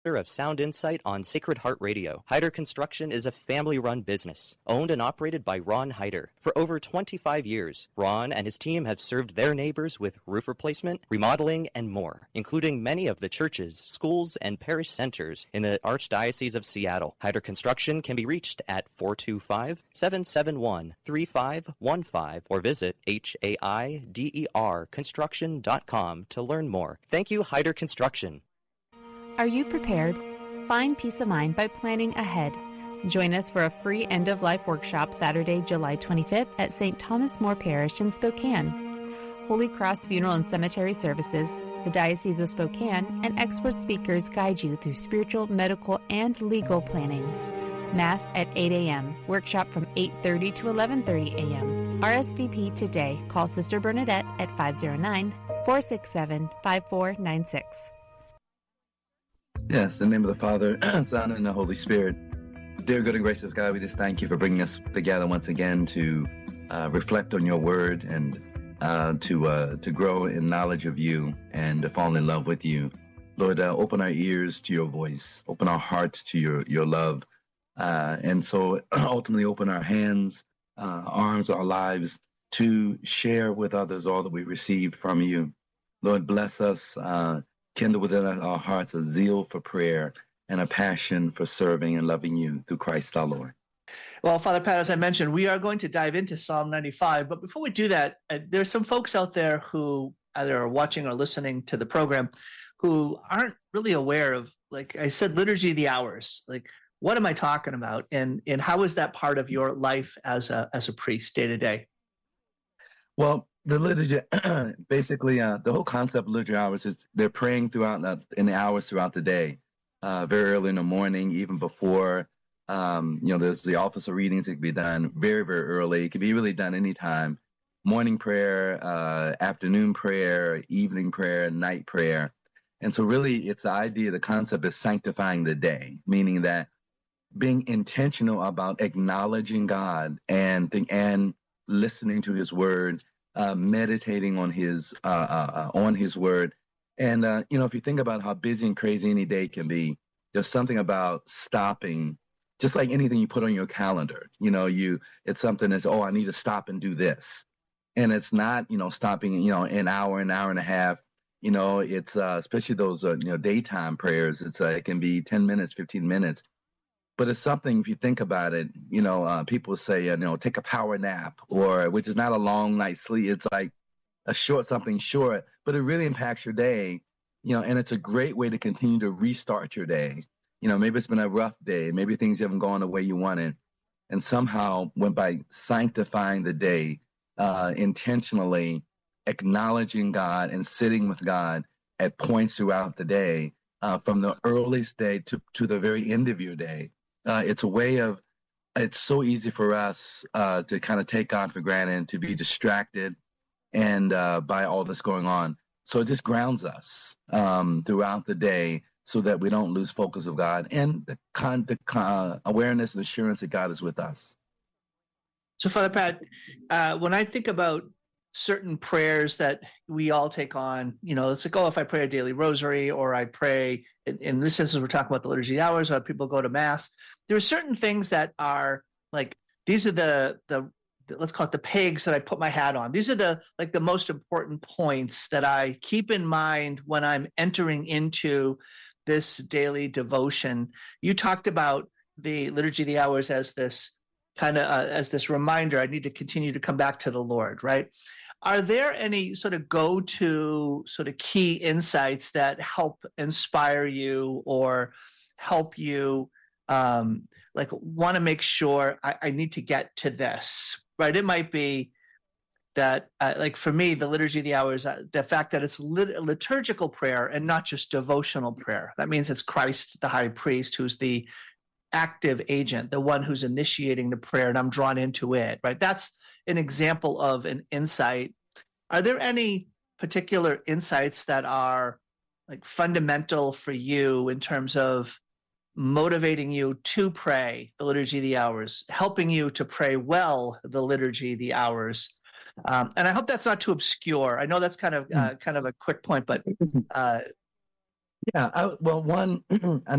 of Sound Insight on Sacred Heart Radio. Hyder Construction is a family-run business, owned and operated by Ron Hyder. For over 25 years, Ron and his team have served their neighbors with roof replacement, remodeling, and more, including many of the churches, schools, and parish centers in the Archdiocese of Seattle. Hyder Construction can be reached at 425-771-3515 or visit HAIDERconstruction.com to learn more. Thank you, Hyder Construction. Are you prepared? Find peace of mind by planning ahead. Join us for a free end-of-life workshop Saturday, July 25th at St. Thomas More Parish in Spokane. Holy Cross Funeral and Cemetery Services, the Diocese of Spokane, and expert speakers guide you through spiritual, medical, and legal planning. Mass at 8 a.m. Workshop from 8:30 to 11:30 a.m. RSVP today. Call Sister Bernadette at 509-467-5496. Yes, in the name of the Father, Son, and the Holy Spirit. Dear good and gracious God, we just thank you for bringing us together once again to reflect on your word and to grow in knowledge of you and to fall in love with you. Lord, open our ears to your voice, open our hearts to your love, and so ultimately open our hands, arms, our lives to share with others all that we received from you. Lord, bless us. Kindle within our hearts a zeal for prayer and a passion for serving and loving you through Christ our Lord. Well, Father Pat, as I mentioned, we are going to dive into Psalm 95. But before we do that, there's some folks out there who either are watching or listening to the program who aren't really aware of, like I said, Liturgy of the Hours. Like, what am I talking about? And how is that part of your life as a priest day to day? Well, the liturgy, basically, the whole concept of liturgy hours is they're praying throughout in the hours throughout the day, very early in the morning, even before, there's the office of readings. It can be done very, very early. It can be really done anytime. Morning prayer, afternoon prayer, evening prayer, night prayer. And so really it's the idea, the concept is sanctifying the day, meaning that being intentional about acknowledging God and listening to his word, meditating on his word. And, if you think about how busy and crazy any day can be, there's something about stopping, just like anything you put on your calendar. It's something that's, I need to stop and do this. And it's not, stopping, an hour and a half. It's especially those, daytime prayers. It can be 10 minutes, 15 minutes. But it's something, if you think about it, people say, take a power nap, which is not a long night's sleep. It's like something short, but it really impacts your day, and it's a great way to continue to restart your day. Maybe it's been a rough day. Maybe things haven't gone the way you wanted. And somehow by sanctifying the day, intentionally acknowledging God and sitting with God at points throughout the day, from the earliest day to the very end of your day. It's a way of, it's so easy for us to kind of take God for granted, to be distracted and by all that's going on. So it just grounds us throughout the day so that we don't lose focus of God and the awareness and assurance that God is with us. So Father Pat, when I think about certain prayers that we all take on, it's like, if I pray a daily rosary or I pray, in this instance, we're talking about the Liturgy of the Hours, or people go to Mass. There are certain things that are like, these are the let's call it the pegs that I put my hat on. These are the most important points that I keep in mind when I'm entering into this daily devotion. You talked about the Liturgy of the Hours as this kind of as this reminder, I need to continue to come back to the Lord, right? Are there any sort of go-to sort of key insights that help inspire you or help you want to make sure I need to get to this, right? It might be that, for me, the Liturgy of the Hours, the fact that it's liturgical prayer and not just devotional prayer. That means it's Christ, the high priest, who's the active agent, the one who's initiating the prayer, and I'm drawn into it, right? That's an example of an insight. Are there any particular insights that are fundamental for you in terms of motivating you to pray the Liturgy of the Hours, helping you to pray well the Liturgy of the Hours? And I hope that's not too obscure. I know that's kind of a quick point, but Yeah, well, one, I